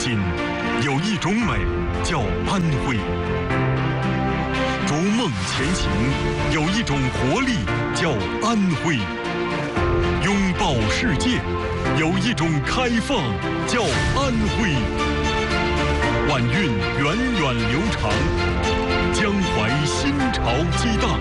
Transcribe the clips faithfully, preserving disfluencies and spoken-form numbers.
心，有一种美叫安徽；逐梦前行，有一种活力叫安徽；拥抱世界，有一种开放叫安徽。晚运源远流长，江淮新潮激荡。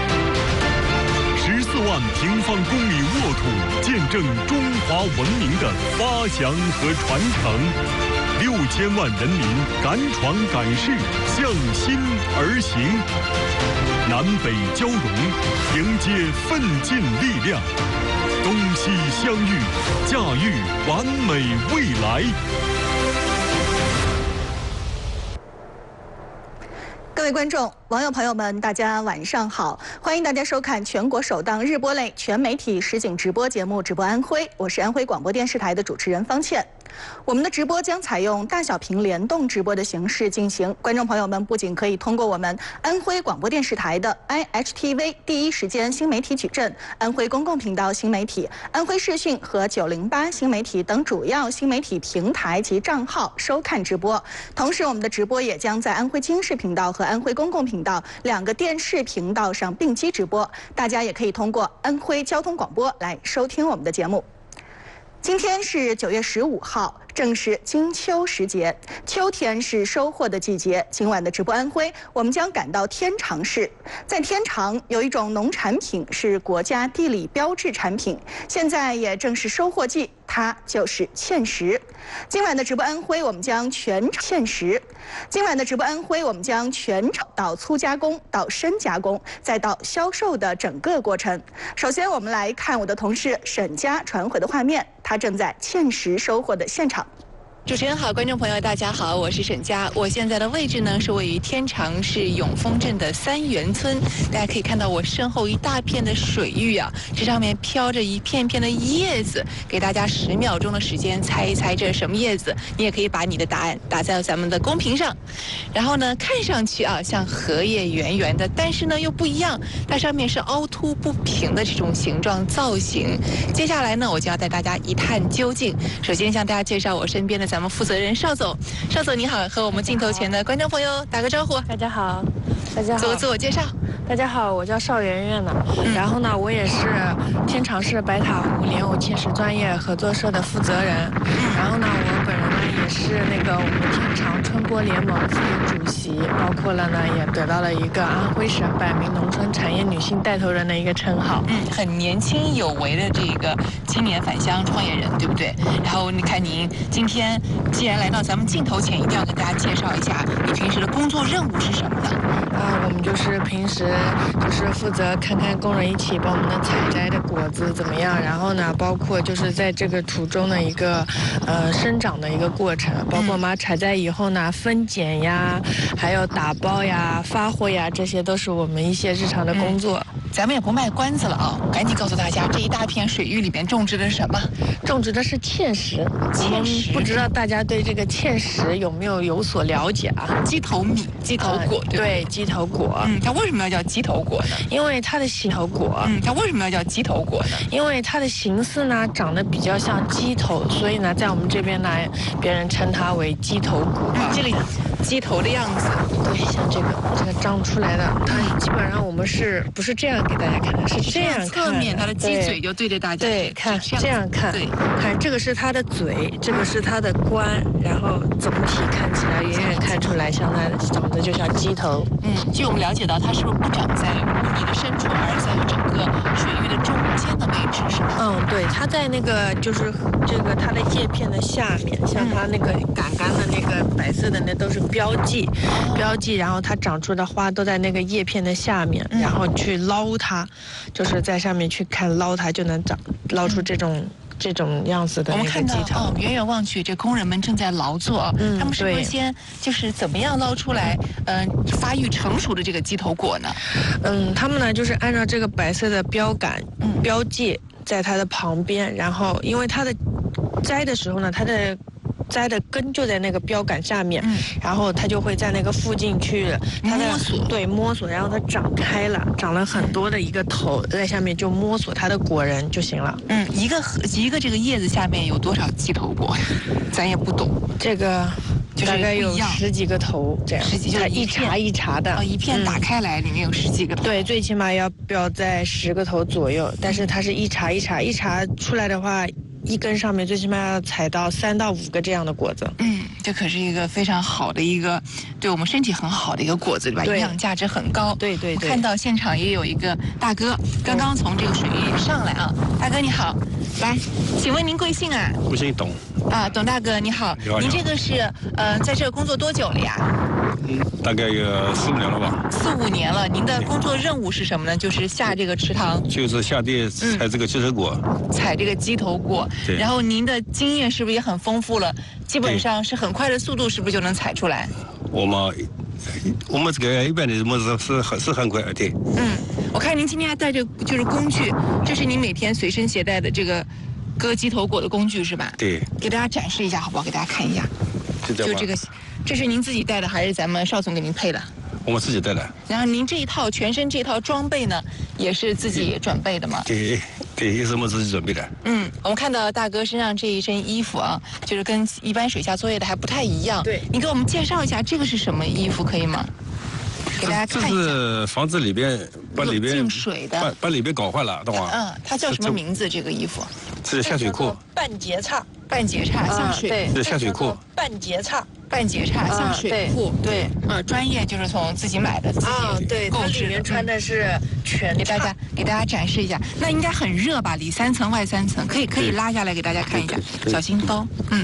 十四万平方公里沃土，见证中华文明的发祥和传承。六千万人民敢闯敢试，向心而行。南北交融，迎接奋进力量。东西相遇，驾驭完美未来。 各位观众、网友朋友们，大家晚上好！欢迎大家收看全国首档日播类全媒体实景直播节目《直播安徽》，我是安徽广播电视台的主持人方倩。我们的直播将采用大小屏联动直播的形式进行，观众朋友们不仅可以通过我们安徽广播电视台的 I H T V 第一时间新媒体矩阵、安徽公共频道新媒体、安徽视讯和九零八新媒体等主要新媒体平台及账号收看直播。同时，我们的直播也将在安徽经视频道和安徽公共频道两个电视频道上并机直播，大家也可以通过安徽交通广播来收听我们的节目。今天是九月十五号，正是金秋时节，秋天是收获的季节。今晚的直播安徽，我们将赶到天长市。在天长有一种农产品是国家地理标志产品，现在也正是收获季，它就是芡实。今晚的直播安徽，我们将全芡实。今晚的直播安徽，我们将全到粗加工，到深加工，再到销售的整个过程。首先，我们来看我的同事沈佳传回的画面，他正在芡实收获的现场。 主持人好，观众朋友大家好，我是沈佳。我现在的位置呢是位于天长市永丰镇的三元村，大家可以看到我身后一大片的水域啊，这上面飘着一片片的叶子，给大家十秒钟的时间猜一猜这是什么叶子。你也可以把你的答案打在咱们的公屏上。然后呢，看上去啊像荷叶圆圆的，但是呢又不一样，它上面是凹凸不平的这种形状造型。接下来呢，我就要带大家一探究竟。首先向大家介绍我身边的咱们负责人邵总。邵总你好，和我们镜头前的观众朋友打个招呼。 大家好，大家好， 做个自我介绍。 大家好，我叫邵圆圆呢、嗯。然后呢，我也是天长市白塔湖莲藕芡实专业合作社的负责人。然后呢，我本人呢也是那个我们天长春播联盟副主席，包括了呢也得到了一个安徽省百名农村产业女性带头人的一个称号。 嗯，很年轻有为的这个青年返乡创业人，对不对？然后你看您今天既然来到咱们镜头前，一定要跟大家介绍一下你平时的工作任务是什么呢？ 啊，我们就是平时就是负责看看工人一起帮我们的采摘的果子怎么样，然后呢，包括就是在这个途中的一个呃生长的一个过程，包括我们采摘以后呢，分拣呀，还有打包呀、发货呀，这些都是我们一些日常的工作。 嗯，咱们也不卖关子了啊，赶紧告诉大家，这一大片水域里边种植的是什么？ 种植的是芡实。 芡实， 不知道大家对这个芡实有没有有所了解啊？ 鸡头米、鸡头果， 呃、对，鸡头果。 嗯，它为什么要叫鸡头果呢？ 因为它的鸡头果。 嗯，它为什么要叫鸡头果呢？ 因为它的形似呢长得比较像鸡头，所以呢，在我们这边呢，别人称它为鸡头果。 嗯，这里鸡头的样子， 对，像这个这个长出来的，它基本上我们是不是这样给大家看的？是这样看， 侧面它的鸡嘴就对着大家。 对，看这样看，对，看这个是它的嘴，这个是它的冠，然后总体看起来远远看出来像它长得就像鸡头。 嗯，据我们了解到，它是不是不长在污泥的深处，而是在整个水域的中间的位置，是吗？ 嗯，对，它在那个就是这个它的叶片的下面，像它那个杆杆的那个白色的那都是标记，哦、标记，然后它长出的花都在那个叶片的下面，嗯、然后去捞它，就是在上面去看捞它就能长捞出这种。嗯这种样子的那个鸡头， 哦，远远望去，这工人们正在劳作。嗯，他们是不是先就是怎么样捞出来，嗯、呃，发育成熟的这个鸡头果呢？ 嗯，他们呢就是按照这个白色的标杆、嗯、标记在它的旁边，然后因为它的摘的时候呢，它的栽的根就在那个标杆下面， 嗯、 然后它就会在那个附近去它的摸索， 对摸索，然后它长开了，长了很多的一个头在下面，就摸索它的果仁就行了。 嗯，一个一个这个叶子下面有多少鸡头果？咱也不懂， 这个。大概有十几个头，这样， 十几它一茬一茬的， 哦，一片打开来，里面有十几个头。 对，最起码要标在十个头左右，但是它是一茬一茬，一茬出来的话，一根上面最起码要采到三到五个这样的果子。 嗯，这可是一个非常好的一个，对我们身体很好的一个果子，对吧？营养价值很高。 对对对。 看到现场也有一个大哥，刚刚从这个水域上来啊，大哥你好，来，请问您贵姓啊？ 我姓董。 啊，董大哥你好， 你好， 您这个是呃在这工作多久了呀？ 嗯，大概有四五年了吧。 四五年了，您的工作任务是什么呢？就是下这个池塘， 就是下地采这个鸡头果， 嗯、采这个鸡头果。 对。 然后您的经验是不是也很丰富了？基本上是很快的速度，是不是就能采出来？ 我们我们这个一般的模式是很是很快，对。 嗯，我看您今天还带着就是工具，这是您每天随身携带的这个。割鸡头果的工具是吧？ 对， 给大家展示一下好不好？给大家看一下，就这个，这是您自己带的还是咱们邵总给您配的？ 我们自己带的。 然后您这一套全身这套装备呢，也是自己准备的吗？ 对，对，也是我们自己准备的。 嗯，我们看到大哥身上这一身衣服啊，就是跟一般水下作业的还不太一样。 对， 你给我们介绍一下这个是什么衣服可以吗？给大家看一下。 这是防止里边把里边进水的， 把把里边搞坏了，懂吗？ 嗯，它叫什么名字？这个衣服？ 这是下水裤。 半截叉， 半截叉下水。 这是下水裤。 半截叉， 半截叉下水裤。 对， 呃，专业就是从自己买的，自己对，它里面穿的是全。 给大家给大家展示一下，那应该很热吧？里三层外三层，可以可以拉下来给大家看一下，小心刀。嗯。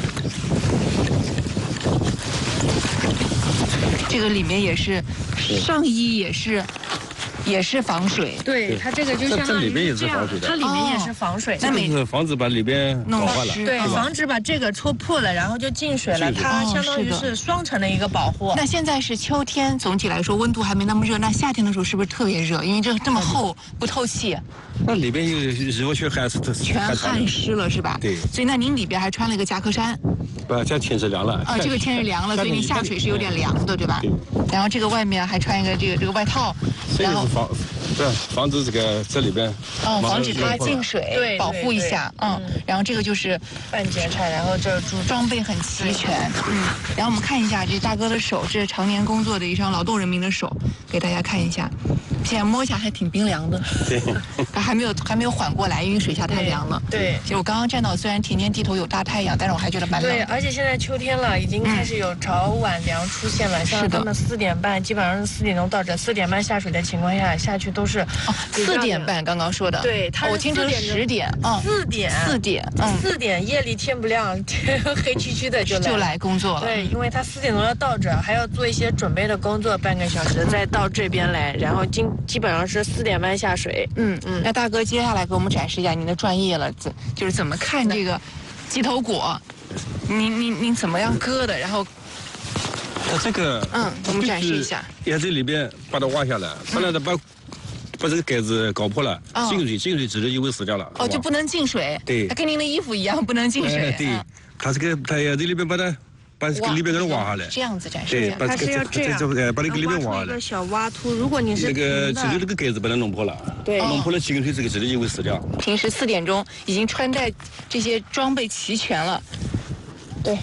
这个里面也是，上衣也是，也是防水。 对，它这个就相当于这里面也是防水的， 它里面也是防水。 那每次防止把里边搞坏了， 对，防止把这个戳破了，然后就进水了。它相当于是双层的一个保护。 那现在是秋天，总体来说温度还没那么热。那夏天的时候是不是特别热？因为这这么厚，不透气。 那里边有热血汗是全汗湿了是吧？ 对。 所以那您里边还穿了一个夹克衫。 不，这天是凉了。 啊，这个天是凉了，所以您下水是有点凉的，对吧？对。然后这个外面还穿一个这个这个外套， 然后防对防止这个这里边嗯防止它进水， 对， 保护一下，嗯。然后这个就是半截叉，然后这装备很齐全，嗯。然后我们看一下这大哥的手，这是常年工作的一双劳动人民的手，给大家看一下。现在摸一下还挺冰凉的， 对， 还没有还没有缓过来，因为水下太凉了。 对， 其实我刚刚站到，虽然田间地头有大太阳，但是我还觉得蛮冷的。 对，而且现在秋天了，已经开始有早晚凉出现了。像他们四点半，基本上是四点钟到这，四点半下水的情况下，下去都是哦，四点半刚刚说的。 对，他我听成十点， 嗯，四点， 四点，嗯， 四点夜里天不亮，天黑黢黢的就来就来工作了。 对，因为他四点钟要到这，还要做一些准备的工作，半个小时再到这边来，然后基基本上是。四点半下水， 嗯嗯。那大哥接下来给我们展示一下您的专业了，怎就是怎么看这个鸡头果，您您您怎么样割的？然后， 它这个嗯，我们展示一下。 也在里边把它挖下来，把它把把这个盖子搞破了，进水进水直接就会死掉了。 哦，就不能进水。 对， 它跟您的衣服一样，不能进水。 对，它这个它也在里边把它。把这个里边给它挖下来， 这样子展示一下。 它是要这样， 把那个里边挖下来。 一个小挖凸，如果你是那个直接这个盖子把它弄破了， 对， 弄破了进水这个直接就会死掉。 平时四点钟已经穿戴这些装备齐全了， 对，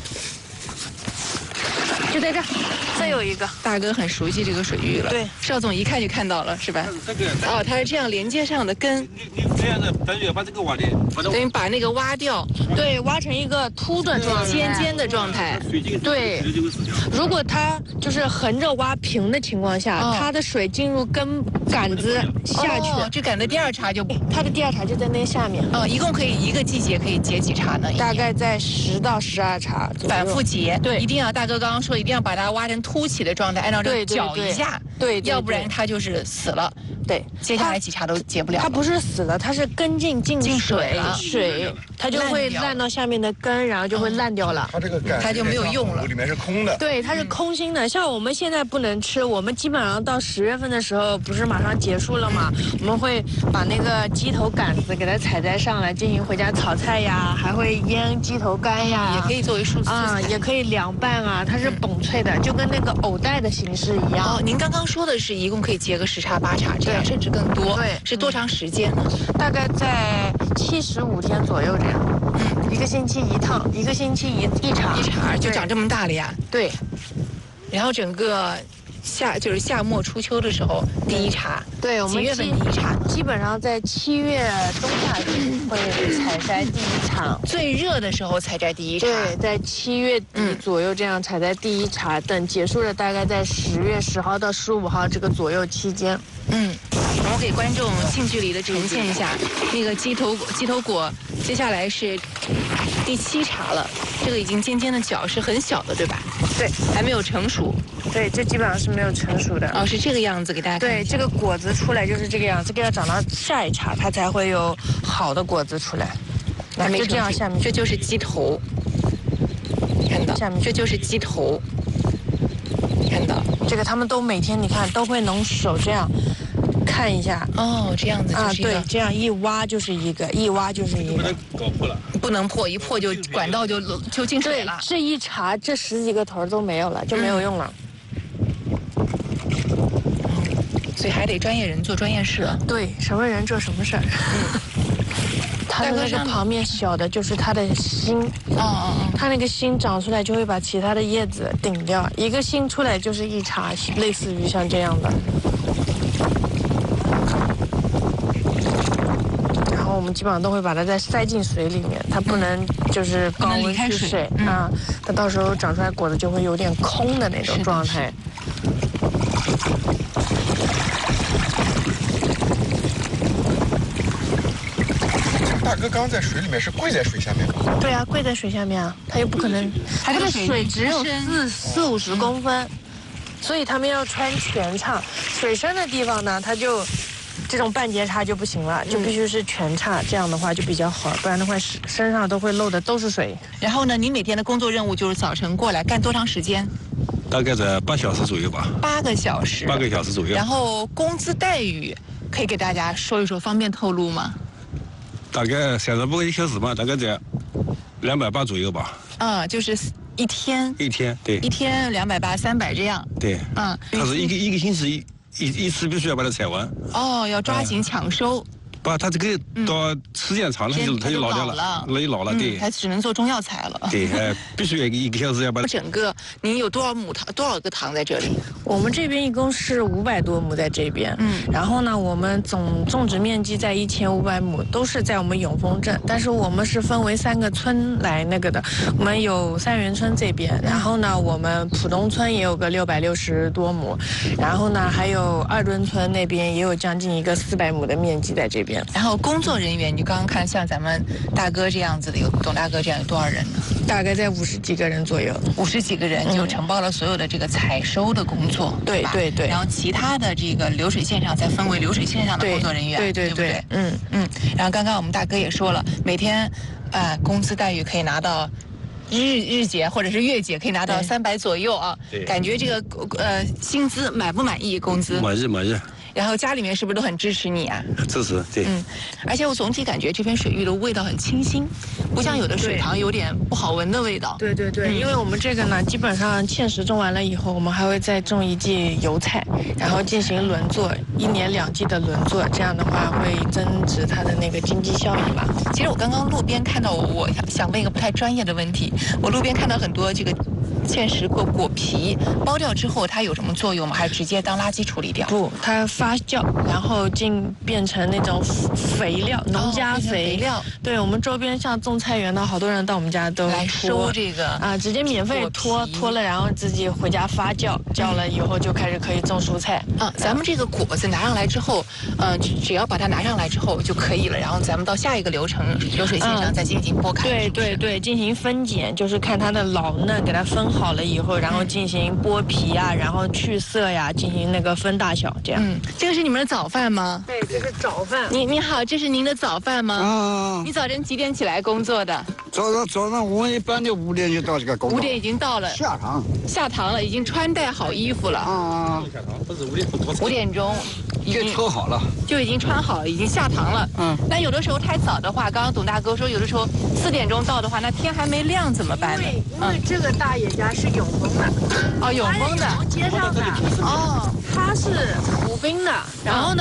就在这儿。再有一个大哥很熟悉这个水域了， 对， 邵总一看就看到了，是吧？ 这个哦，它是这样连接上的根。 你你这样的，等于把这个挖的， 等于把那个挖掉， 对，挖成一个凸的状态， 尖尖的状态。 对，如果它就是横着挖平的情况下， 哦、 它的水进入根杆子下去， 哦、这杆的第二茬就它的第二茬就在那下面。 哦，一共可以一个季节可以结几茬呢？ 大概在十到十二茬， 反复结。 对， 一定要大哥刚刚说，一定要把它挖成凸起的状态，按照这搅一下， 对，对要不然对它就是死了。 对， 接下来几茬都结不了了。 它不是死了，它是根茎进进水水了水，它就会烂掉烂到下面的根，然后就会烂掉了。 它这个杆它就没有用了里面是空的。 对，它是空心的。像我们现在不能吃，我们基本上到十月份的时候，不是马上结束了嘛？我们会把那个鸡头杆子给它采摘上来，进行回家炒菜呀，还会腌鸡头干呀， 也可以作为素啊， 菜， 也可以凉拌啊，它是崩脆的，就跟那个藕带的形式一样。 哦，您刚刚说的是一共可以结个十茬八茬这样，甚至更多。 对， 是多长时间呢？ 大概在七十五天左右这样。嗯，一个星期一趟，一个星期一一茬， 一茬就长这么大了呀。 对， 然后整个夏就是夏末初秋的时候第一茬， 对，我们几月份基第一茬？ 基本上在七月中下旬会采摘第一场。 最热的时候采摘第一茬。 对，在七月底左右这样采摘第一茬，等结束了大概在十月十号到十五号这个左右期间。 嗯，我们给观众近距离的呈现一下那个鸡头鸡头果，接下来是第七茬了，这个已经尖尖的角是很小的，对吧？ 对， 还没有成熟。 对，这基本上是没有成熟的。 哦，是这个样子，给大家看对， 一下。 这个果子出来就是这个样子，这个要长到下一茬，它才会有好的果子出来。 还没就这样， 成熟下面这就是鸡头，看到？ 下面这就是鸡头，看到？ 这个他们都每天你看都会弄手这样看一下。 哦，这样子啊， 就是一个， 对，这样一挖就是一个，一挖就是一个不能。搞破了。 不能破，一破就管道就就进水对了，。 这一茬这十几个头都没有了，就没有用了。 所以还得专业人做专业事。 对，什么人做什么事儿。它的那个旁边小的就是它的心， 嗯嗯嗯。 它那个心长出来就会把其他的叶子顶掉，一个心出来就是一茬，类似于像这样的。然后我们基本上都会把它再塞进水里面，它不能就是高温不能离开去水嗯啊，它到时候长出来果子就会有点空的那种状态。 大哥刚在水里面是跪在水下面吗？ 对啊，跪在水下面啊，它又不可能，它的水只有四四五十公分，所以他们要穿全叉。水深的地方呢，它就这种半截叉就不行了，就必须是全叉，这样的话就比较好，不然的话身身上都会漏的都是水。 然后呢，你每天的工作任务就是早晨过来干多长时间？ 大概在八小时左右吧。 八个小时。 八个小时左右。 然后工资待遇可以给大家说一说，方便透露吗？ 大概三十八个一小时吧，大概在两百八左右吧。 嗯，就是一天。 一天，对。 一天两百八、三百这样。 对。 嗯。 它是一个一个星期一一一次必须要把它采完。 哦，要抓紧抢收。 把它这个到时间长了，它就它就老掉了，那就老了，对。 它只能做中药材了。 对，哎，必须要一个小时要把。 整个您有多少亩塘，多少个塘在这里？ 我们这边一共是五百多亩在这边，嗯，然后呢，我们总种植面积在一千五百亩，都是在我们永丰镇，但是我们是分为三个村来那个的，我们有三元村这边，然后呢，我们浦东村也有个六百六十多亩，然后呢，还有二墩村那边也有将近一个四百亩的面积在这边。 然后工作人员，你刚刚看像咱们大哥这样子的，有董大哥这样有多少人呢？ 大概在五十几个人左右， 五十几个人就承包了所有的这个采收的工作， 嗯、对对对。 然后其他的这个流水线上再分为流水线上的工作人员， 对对对, 对, 对, 对嗯嗯。然后刚刚我们大哥也说了，每天啊、呃、工资待遇可以拿到。日日结或者是月结可以拿到三百左右啊，感觉这个呃薪资满不满意？工资满意满意。 然后家里面是不是都很支持你啊？ 支持，对。 嗯，而且我总体感觉这片水域的味道很清新，不像有的水塘有点不好闻的味道。 对对对，嗯、因为我们这个呢，基本上芡实种完了以后，我们还会再种一季油菜，然后进行轮作，一年两季的轮作，这样的话会增值它的那个经济效益吧。 其实我刚刚路边看到，我想问一个不太专业的问题，我路边看到很多这个芡实果果皮剥掉之后，它有什么作用吗？还是直接当垃圾处理掉？ 不，它发酵，然后进变成那种肥料，农家肥。 哦、肥料。 对，我们周边像种菜园的好多人到我们家都来收这个啊，直接免费脱脱了，然后自己回家发酵，酵了以后就开始可以种蔬菜。 啊，咱们这个果子拿上来之后，呃，只要把它拿上来之后就可以了，然后咱们到下一个流程流水线上再进行剥开。 对对对，进行分拣，就是看它的老嫩，给它分好了以后，然后进行剥皮啊，然后去色呀，进行那个分大小，这样。 嗯，这个是你们的早饭吗？ 对，这是早饭。 你你好，这是您的早饭吗？ 啊， 你早晨几点起来工作的？ 早上早上我们一般的五点就到这个工作。 五点已经到了。 下堂。 下堂了，已经穿戴好衣服了。 啊， 下堂不是五点钟。 五点钟。 已经穿好了， 就已经穿好了，已经下堂了。 嗯， 那有的时候太早的话，刚刚董大哥说，有的时候四点钟到的话，那天还没亮怎么办呢？ 因为因为这个大爷家是永丰的， 哦，永丰的， 接上的， 哦， 他是湖滨的，然后呢。